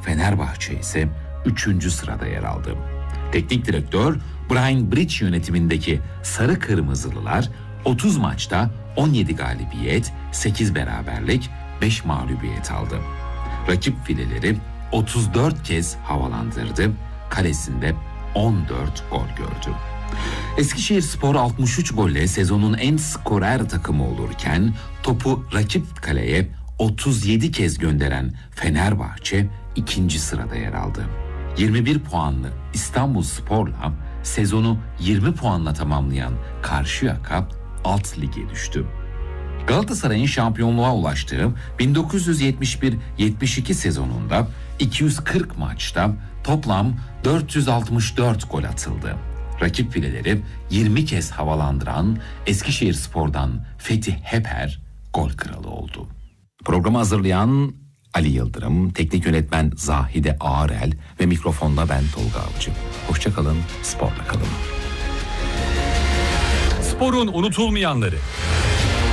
Fenerbahçe ise 3. sırada yer aldı. Teknik direktör Brian Bridge yönetimindeki Sarı Kırmızılılar 30 maçta 17 galibiyet, 8 beraberlik, 5 mağlubiyet aldı. Rakip fileleri 34 kez havalandırdı, kalesinde 14 gol gördü. Eskişehirspor 63 golle sezonun en skorer takımı olurken topu rakip kaleye 37 kez gönderen Fenerbahçe 2. sırada yer aldı. 21 puanlı İstanbulspor'la sezonu 20 puanla tamamlayan Karşıyaka alt lige düştü. Galatasaray'ın şampiyonluğa ulaştığı 1971-72 sezonunda 240 maçta toplam 464 gol atıldı. Rakip fileleri 20 kez havalandıran Eskişehirspor'dan Fethi Heper gol kralı oldu. Programı hazırlayan Ali Yıldırım, teknik yönetmen Zahide Ağarel ve mikrofonda ben Tolga Avcı. Hoşça kalın, sporla kalın. Sporun unutulmayanları.